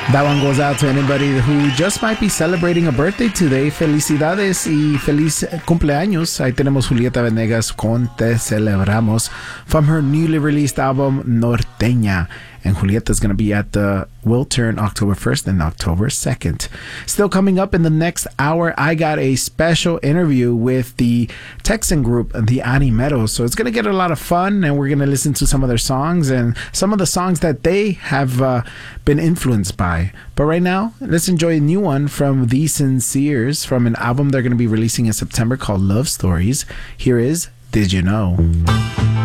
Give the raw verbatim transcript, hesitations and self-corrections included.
That one goes out to anybody who just might be celebrating a birthday today. Felicidades y feliz cumpleaños. Ahí tenemos Julieta Venegas con Te Celebramos from her newly released album Norteña. And Julieta's going to be at the Wiltern October first and October second. Still coming up in the next hour, I got a special interview with the Texan group, the Animeros. So it's going to get a lot of fun, and we're going to listen to some of their songs and some of the songs that they have uh, been influenced by. But right now, let's enjoy a new one from The Sinceres from an album they're going to be releasing in September called Love Stories. Here is Did You Know?